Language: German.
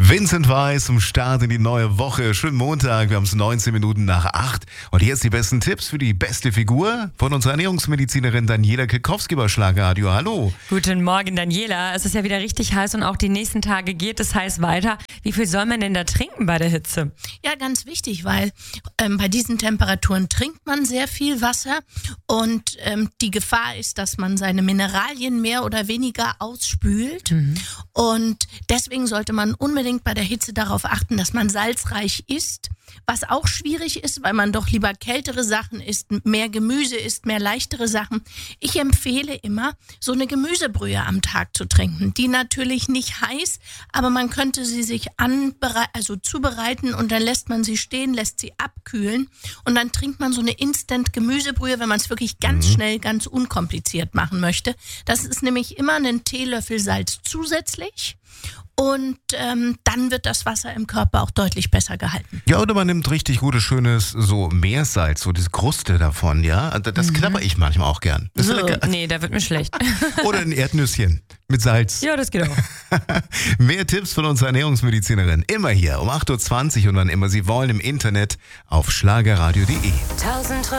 Vincent Weiss zum Start in die neue Woche. Schönen Montag, wir haben es 19 Minuten nach 8. Und hier ist die besten Tipps für die beste Figur von unserer Ernährungsmedizinerin Daniela Kekowski bei Schlagerradio. Hallo. Guten Morgen, Daniela. Es ist ja wieder richtig heiß und auch die nächsten Tage geht es heiß weiter. Wie viel soll man denn da trinken bei der Hitze? Ja, ganz wichtig, weil bei diesen Temperaturen trinkt man sehr viel Wasser und die Gefahr ist, dass man seine Mineralien mehr oder weniger ausspült. Und deswegen sollte man unbedingt bei der Hitze darauf achten, dass man salzreich isst, was auch schwierig ist, weil man doch lieber kältere Sachen isst, mehr Gemüse isst, mehr leichtere Sachen. Ich empfehle immer, so eine Gemüsebrühe am Tag zu trinken. Die natürlich nicht heiß, aber man könnte sie sich zubereiten und dann lässt man sie stehen, lässt sie abkühlen und dann trinkt man so eine Instant-Gemüsebrühe, wenn man es wirklich ganz schnell, ganz unkompliziert machen möchte. Das ist nämlich immer einen Teelöffel Salz zusätzlich. Und dann wird das Wasser im Körper auch deutlich besser gehalten. Ja, oder man nimmt richtig gutes, schönes so Meersalz, so diese Kruste davon, ja. Das knabber ich manchmal auch gern. So, nee, da wird mir schlecht. Oder ein Erdnüsschen mit Salz. Ja, das geht auch. Mehr Tipps von unserer Ernährungsmedizinerin immer hier um 8.20 Uhr und wann immer Sie wollen im Internet auf schlagerradio.de.